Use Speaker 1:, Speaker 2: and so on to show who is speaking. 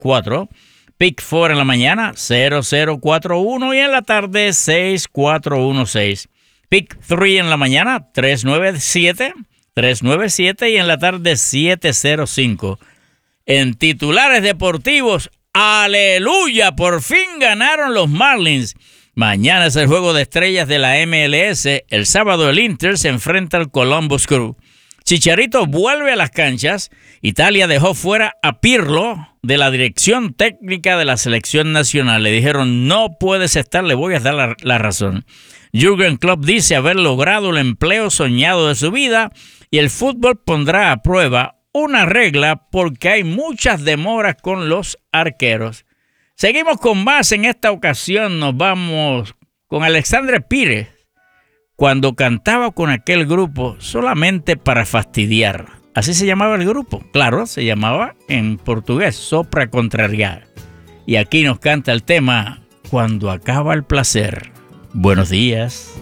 Speaker 1: 4. Pick 4 en la mañana, 0041 y en la tarde, 6416. Pick 3 en la mañana, 397 y en la tarde, 705. En titulares deportivos, ¡aleluya! Por fin ganaron los Marlins. Mañana es el juego de estrellas de la MLS. El sábado el Inter se enfrenta al Columbus Crew. Chicharito vuelve a las canchas. Italia dejó fuera a Pirlo de la dirección técnica de la selección nacional. Le dijeron, no puedes estar, le voy a dar la razón. Jürgen Klopp dice haber logrado el empleo soñado de su vida y el fútbol pondrá a prueba una regla porque hay muchas demoras con los arqueros. Seguimos con más. En esta ocasión nos vamos con Alexandre Pires, cuando cantaba con aquel grupo solamente para fastidiar. Así se llamaba el grupo. Claro, se llamaba en portugués Sopra Contrariar. Y aquí nos canta el tema Cuando acaba el placer. Buenos días.